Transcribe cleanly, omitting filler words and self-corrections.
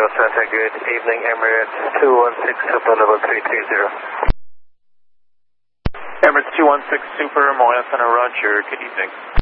Center, good evening, Emirates 216 Super level 330. Emirates 216 Super, Moya Center, Roger, good evening.